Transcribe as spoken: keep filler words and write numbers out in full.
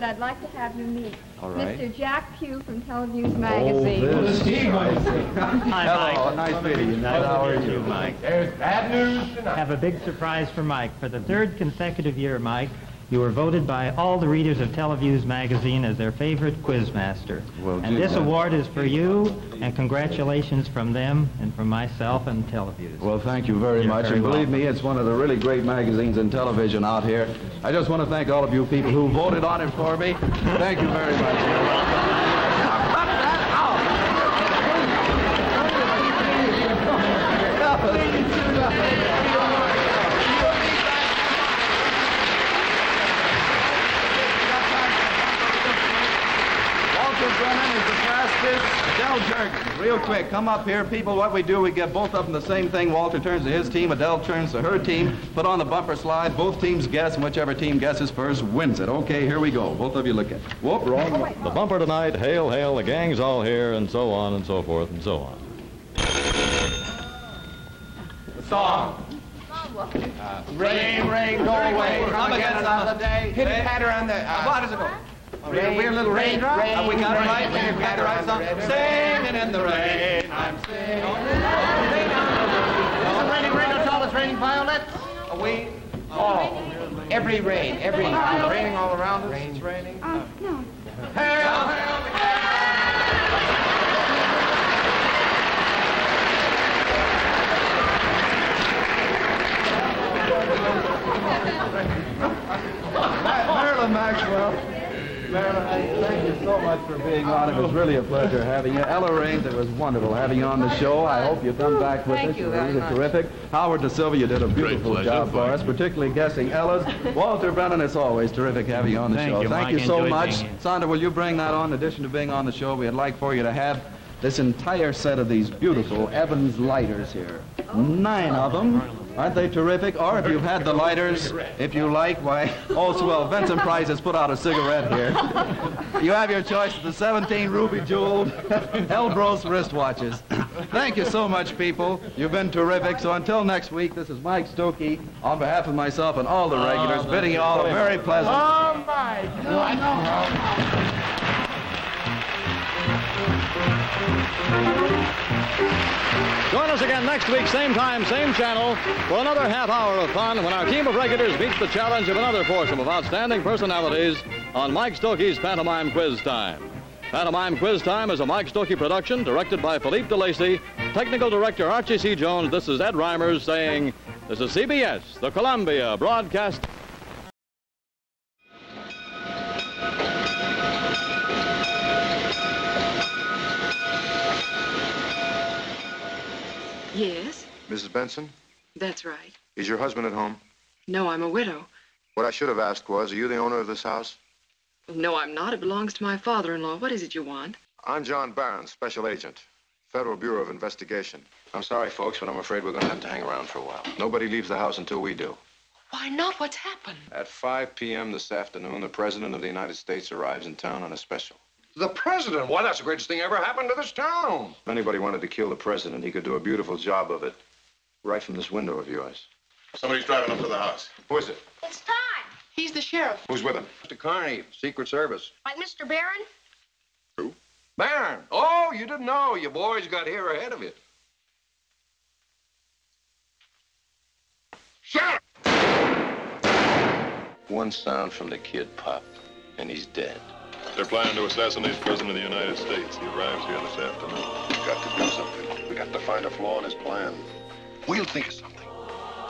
but I'd like to have you meet All right. Mister Jack Pugh from Televiews Magazine. Oh, this is Hi, Hello, Mike. nice meeting you. Nice How are to meet you, Mike? There's bad news tonight. Have a big surprise for Mike. For the third consecutive year, Mike, you were voted by all the readers of Televiews Magazine as their favorite quizmaster. Well, and gee, this man. award is for you, and congratulations from them and from myself and Televiews. Well, thank you very You're much. very and believe welcome. me, it's one of the really great magazines and television out here. I just want to thank all of you people who voted on it for me. Thank you very much. You're Walter Brennan is the fastest. Adele Jergens, real quick, come up here. People, what we do, we get both of them the same thing. Walter turns to his team, Adele turns to her team. Put on the bumper slide. Both teams guess, and whichever team guesses first wins it. Okay, here we go. Both of you look at it. Whoop, wrong one. The bumper tonight, hail, hail, the gang's all here, and so on and so forth and so on. The song. Uh, rain, rain, go away. Come again another day. Hit it patter on the... Uh, How does it go? Rain, We're a little rain, raindrop. rain, Have we got it rain, right? rain, We got the right song. rain, rain, Singing in the rain. I'm singing. Is it raining rain it's raining violets? We. Oh, every rain, every... It's raining all around us. It's raining. Oh, no. Hail, hail, Marilyn Maxwell. Marilyn, I thank you so much for being on. It was really a pleasure having you. Ella Raines, it was wonderful having you on the show. I hope you come back with Thank us. you It was very really much. terrific. Howard DeSilva, you did a beautiful pleasure. job for us, particularly guessing Ella's. Walter Brennan, it's always terrific having you on the Thank show. you, Thank Mike. you so Enjoyed much. being here. Sandra, will you bring that on? In addition to being on the show, we'd like for you to have this entire set of these beautiful Evans lighters here. Nine of them. Aren't they terrific? Or if you've had the lighters, if you like, why, also, well, Vincent Price has put out a cigarette here. You have your choice of the seventeen ruby jeweled Elbros wristwatches. Thank you so much, people. You've been terrific. So until next week, this is Mike Stokey on behalf of myself and all the regulars, bidding you all a very pleasant. Oh, my God. Join us again next week, same time, same channel, for another half hour of fun when our team of regulars meets the challenge of another foursome of outstanding personalities on Mike Stokey's Pantomime Quiz Time. Pantomime Quiz Time is a Mike Stokey production directed by Philippe DeLacy, technical director Archie C. Jones. This is Ed Reimers saying, this is C B S, the Columbia Broadcast. Yes, Missus Benson, that's right. is your husband at home? No, I'm a widow. What I should have asked was, are you the owner of this house? No, I'm not. It belongs to my father-in-law. What is it you want? I'm John Barron, Special Agent, Federal Bureau of Investigation. I'm sorry, folks, but I'm afraid we're going to have to hang around for a while. Nobody leaves the house until we do. Why not? What's happened? At five p m this afternoon, the President of the United States arrives in town on a special. The president? Why, that's the greatest thing ever happened to this town. If anybody wanted to kill the President, he could do a beautiful job of it right from this window of yours. Somebody's driving up to the house. Who is it? It's time. He's the sheriff. Who's with him? Mister Carney, Secret Service. Like Mister Barron? Who? Barron. Oh, you didn't know. You boys got here ahead of you. Sheriff! One sound from the kid, Pop, and he's dead. They're planning to assassinate the President of the United States. He arrives here this afternoon. We've got to do something. We got to find a flaw in his plan. We'll think of something.